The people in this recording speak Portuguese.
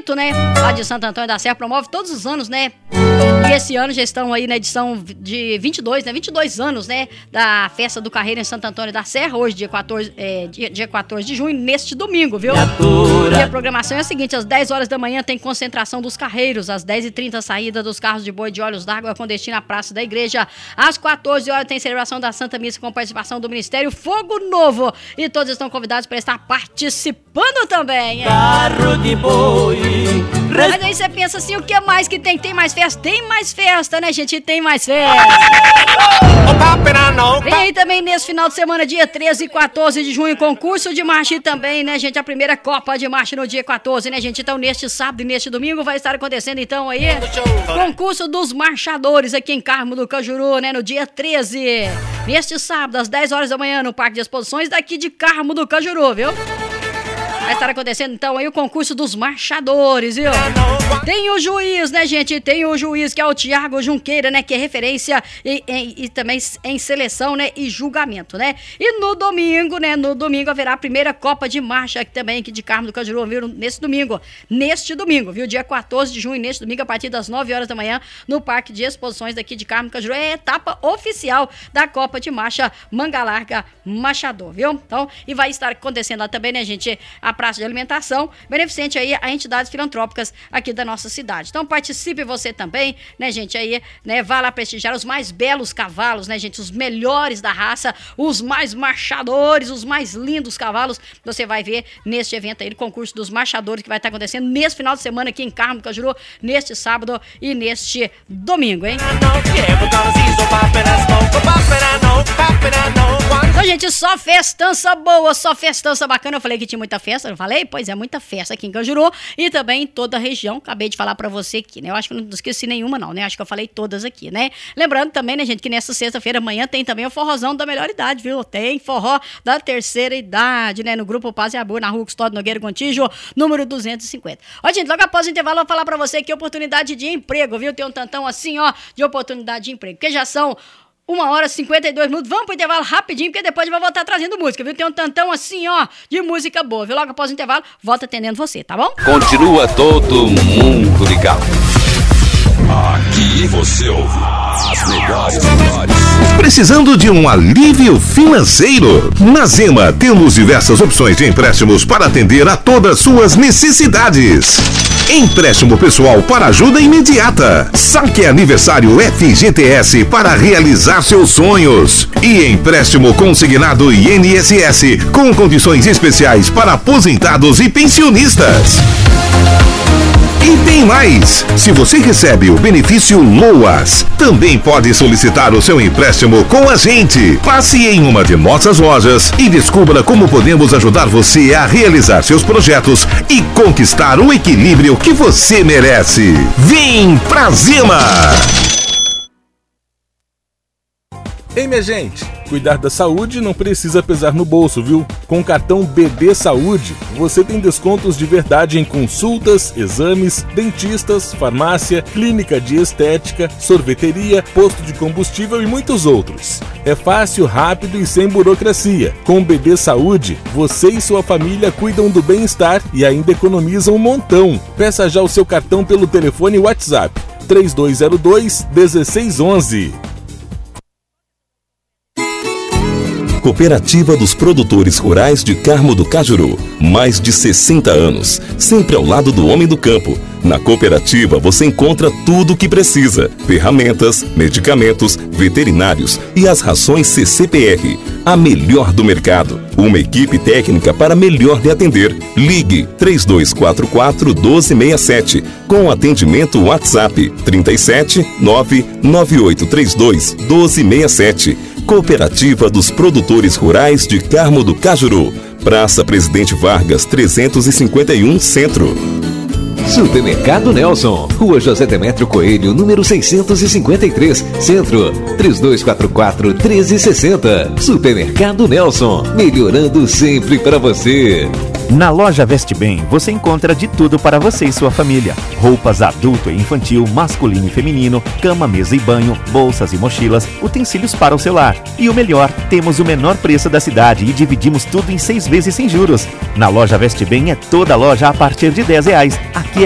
Brito, né? Lá de Santo Antônio da Serra, promove todos os anos, né? E esse ano já estão aí na edição de 22, né? 22 anos, né? Da Festa do Carreiro em Santo Antônio da Serra, hoje, dia 14 de junho, neste domingo, viu? E a programação é a seguinte, às 10 horas da manhã tem concentração dos carreiros, às 10h30 saída dos carros de boi de Olhos d'Água com destino à Praça da Igreja, às 14 horas tem celebração da Santa Missa com participação do Ministério Fogo Novo e todos estão convidados para estar participando também. Carro de boi. Mas aí você pensa assim, o que mais que tem? Tem mais festa? Tem mais festa, né, gente? Tem mais festa. Vem aí também nesse final de semana, dia 13 e 14 de junho, concurso de marcha e também, né, gente, a primeira Copa de Marcha no dia 14, né, gente? Então, neste sábado e neste domingo vai estar acontecendo, então, aí, concurso dos marchadores aqui em Carmo do Cajuru, né, no dia 13. Neste sábado, às 10 horas da manhã, no Parque de Exposições daqui de Carmo do Cajuru, viu? Vai estar acontecendo, então, aí o concurso dos marchadores, viu? Tem o juiz, né, gente? Tem o juiz, que é o Tiago Junqueira, né? Que é referência e também em seleção, né? E julgamento, né? E no domingo, né? No domingo haverá a primeira Copa de Marcha aqui também, aqui de Carmo do Cajuru, viu? Neste domingo, viu? Dia 14 de junho, neste domingo, a partir das 9 horas da manhã, no Parque de Exposições daqui de Carmo do Cajuru. É a etapa oficial da Copa de Marcha Manga Larga Machador, viu? Então, e vai estar acontecendo lá também, né, gente? A praça de alimentação, beneficente aí a entidades filantrópicas aqui da nossa cidade. Então participe você também, né, gente, aí, né, vá lá prestigiar os mais belos cavalos, né, gente, os melhores da raça, os mais marchadores, os mais lindos cavalos, você vai ver neste evento aí, o concurso dos marchadores que vai estar acontecendo nesse final de semana aqui em Carmo do Cajuru, neste sábado e neste domingo, hein? Então, gente, só festança boa, só festança bacana. Eu falei que tinha muita festa, não falei? Pois é, muita festa aqui em Cajuru e também em toda a região. Acabei de falar pra você aqui, né? Eu acho que não esqueci nenhuma, não, né? Acho que eu falei todas aqui, né? Lembrando também, né, gente, que nessa sexta-feira, amanhã, tem também o forrozão da melhor idade, viu? Tem forró da terceira idade, né? No Grupo Paz e Amor, na Rua Custódio Nogueira Contígio, número 250. Ó, gente, logo após o intervalo, eu vou falar pra você que oportunidade de emprego, viu? Tem um tantão assim, ó, de oportunidade de emprego, porque já são 1h52. Vamos pro intervalo rapidinho, porque depois eu vou voltar trazendo música, viu? Tem um tantão assim, ó, de música boa, viu? Logo após o intervalo, volto atendendo você, tá bom? Continua todo mundo ligado. Aqui você ouve as melhores. Precisando de um alívio financeiro? Na Zema temos diversas opções de empréstimos para atender a todas suas necessidades. Empréstimo pessoal para ajuda imediata. Saque Aniversário FGTS para realizar seus sonhos. E empréstimo consignado INSS com condições especiais para aposentados e pensionistas. E tem mais! Se você recebe o benefício LOAS, também pode solicitar o seu empréstimo com a gente. Passe em uma de nossas lojas e descubra como podemos ajudar você a realizar seus projetos e conquistar o equilíbrio que você merece. Vem pra Zema! Ei, minha gente, cuidar da saúde não precisa pesar no bolso, viu? Com o cartão BB Saúde, você tem descontos de verdade em consultas, exames, dentistas, farmácia, clínica de estética, sorveteria, posto de combustível e muitos outros. É fácil, rápido e sem burocracia. Com o BB Saúde, você e sua família cuidam do bem-estar e ainda economizam um montão. Peça já o seu cartão pelo telefone WhatsApp 3202-1611. Cooperativa dos Produtores Rurais de Carmo do Cajuru. Mais de 60 anos, sempre ao lado do homem do campo. Na cooperativa você encontra tudo o que precisa: ferramentas, medicamentos, veterinários e as rações CCPR, a melhor do mercado. Uma equipe técnica para melhor lhe atender. Ligue 3244-1267 com atendimento WhatsApp 37 99832 1267. Cooperativa dos Produtores Rurais de Carmo do Cajuru. Praça Presidente Vargas 351 Centro. Supermercado Nelson, Rua José Demétrio Coelho, número 653, Centro, 3244-1360. Supermercado Nelson, melhorando sempre para você. Na loja Veste Bem, você encontra de tudo para você e sua família. Roupas adulto e infantil, masculino e feminino, cama, mesa e banho, bolsas e mochilas, utensílios para o celular. E o melhor, temos o menor preço da cidade e dividimos tudo em 6 vezes sem juros. Na loja Veste Bem é toda loja a partir de R$10. Aqui é